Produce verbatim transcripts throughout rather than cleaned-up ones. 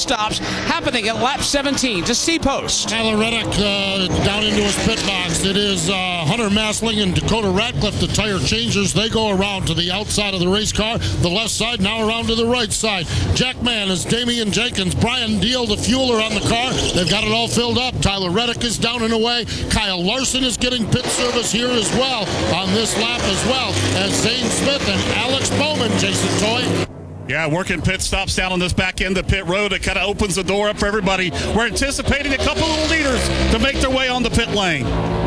stops happening at lap seventeen to C-Post. Tyler Reddick uh, down into his pit box. It is uh, Hunter Masling and Dakota Ratcliffe, the tire changers. They go around to the outside of the race car, the left side, now around to the right side. Jack Mann is Damian Jenkins. Brian Deal, the fueler on the car. They've got it all filled up. Tyler Reddick is down and away. Kyle Larson is getting pit service here as well on this lap, as well as Zane Smith and Alex Bowman. Jason Toy. Yeah, working pit stops down on this back end of pit road. It kind of opens the door up for everybody. We're anticipating a couple little leaders to make their way on the pit lane.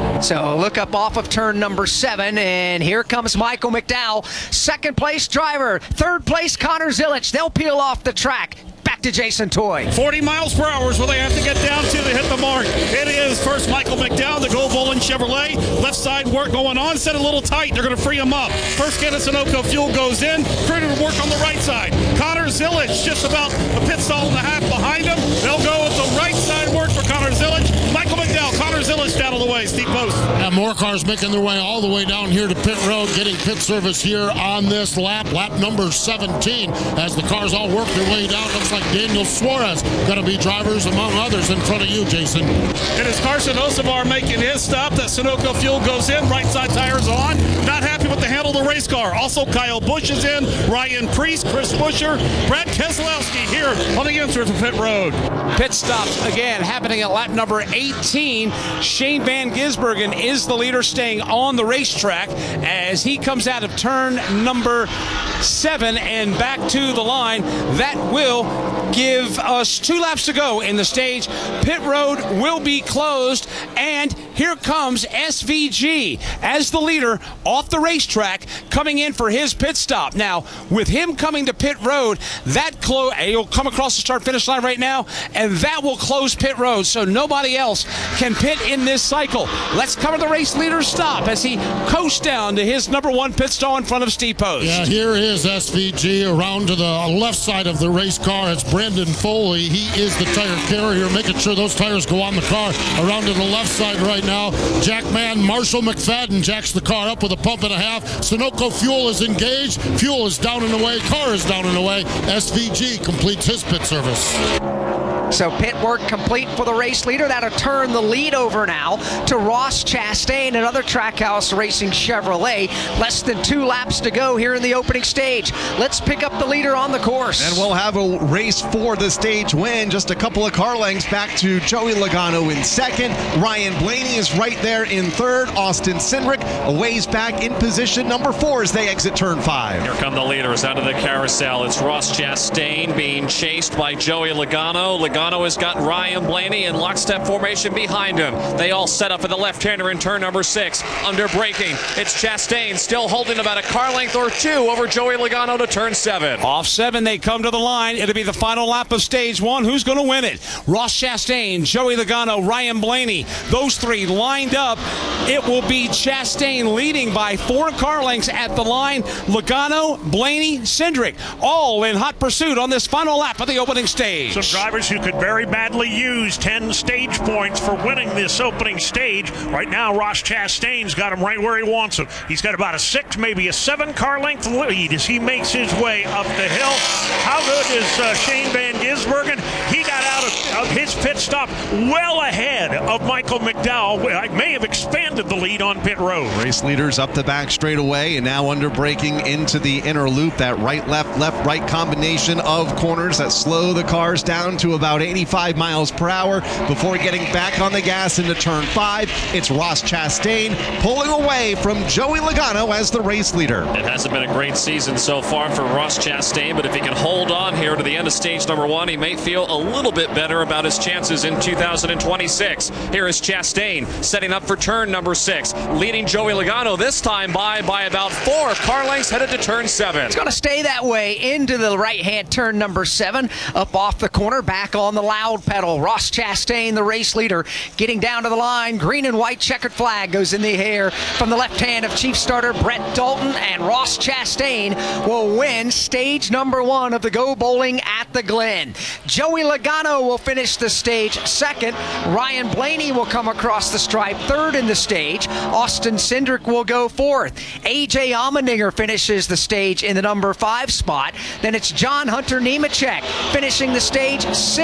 So look up off of turn number seven, and here comes Michael McDowell, second place driver, third place Connor Zilich. They'll peel off the track. Back to Jason Toy. forty miles per hour is where they have to get down to to hit the mark. It is first Michael McDowell, the Go Bowling Chevrolet. Left side work going on. Set a little tight. They're going to free him up. First can of Sunoco fuel goes in. Critter work on the right side. Connor Zilich just about a pit stall and a half behind him. They'll go with the right side work for Connor Zilich. Michael McDowell, Connor Zilich down on the way. Steve Post. Yeah, more cars making their way all the way down here to pit road, getting pit service here on this lap, lap number seventeen. As the cars all work their way down, looks like Daniel Suarez going to be drivers among others in front of you, Jason. It is Carson Osavar making his stop. That Sunoco fuel goes in. Right side tires on. Not happy with the handle of the race car. Also, Kyle Busch is in. Ryan Priest, Chris Buescher, Brad Keselowski here on the entrance of pit road. Pit stops again happening at lap number eighteen. Shane Van Gisbergen is the leader, staying on the racetrack as he comes out of turn number seven and back to the line. That will give us two laps to go in the stage. Pit road will be closed, and here comes S V G as the leader off the racetrack, coming in for his pit stop. Now, with him coming to pit road, that close, he'll come across the start-finish line right now, and that will close pit road, so nobody else can pit in this cycle. Let's cover the race leader's stop as he coasts down to his number one pit stall in front of Steve Post. Yeah, here is S V G around to the left side of the race car. It's Brandon Foley. He is the tire carrier, making sure those tires go on the car. Around to the left side right now, Jack Mann, Marshall McFadden jacks the car up with a pump and a half. Sunoco fuel is engaged. Fuel is down and away. Car is down and away. S V G completes his pit service. So pit work complete for the race leader. That'll turn the lead over now to Ross Chastain, another Trackhouse Racing Chevrolet. Less than two laps to go here in the opening stage. Let's pick up the leader on the course. And we'll have a race for the stage win. Just a couple of car lengths back to Joey Logano in second. Ryan Blaney is right there in third. Austin Cindric a ways back in position number four as they exit turn five. Here come the leaders out of the carousel. It's Ross Chastain being chased by Joey Logano. Logano has got Ryan Blaney in lockstep formation behind him. They all set up for the left-hander in turn number six. Under braking, it's Chastain still holding about a car length or two over Joey Logano to turn seven. Off seven, they come to the line. It'll be the final lap of stage one. Who's going to win it? Ross Chastain, Joey Logano, Ryan Blaney. Those three lined up. It will be Chastain leading by four car lengths at the line. Logano, Blaney, Cindric, all in hot pursuit on this final lap of the opening stage. Some drivers who could very badly use ten stage points for winning this opening stage. Right now, Ross Chastain's got him right where he wants him. He's got about a six, maybe a seven car length lead as he makes his way up the hill. How good is uh, Shane Van Gisbergen? He got out of, of his pit stop well ahead of Michael McDowell. I may have expanded the lead on pit road. Race leaders up the back straightaway and now under braking into the inner loop. That right, left, left, right combination of corners that slow the cars down to about eighty-five miles per hour before getting back on the gas into turn five. It's Ross Chastain pulling away from Joey Logano as the race leader. It hasn't been a great season so far for Ross Chastain, but if he can hold on here to the end of stage number one, he may feel a little bit better about his chances in two thousand twenty-six. Here is Chastain setting up for turn number six, leading Joey Logano this time by by about four car lengths headed to turn seven. It's going to stay that way into the right-hand turn number seven, up off the corner, back on the loud pedal. Ross Chastain, the race leader, getting down to the line. Green and white checkered flag goes in the air from the left hand of chief starter Brett Dalton, and Ross Chastain will win stage number one of the Go Bowling at the Glen. Joey Logano will finish the stage second. Ryan Blaney will come across the stripe third in the stage. Austin Cindric will go fourth. A J Allmendinger finishes the stage in the number five spot. Then it's John Hunter Nemechek finishing the stage sixth.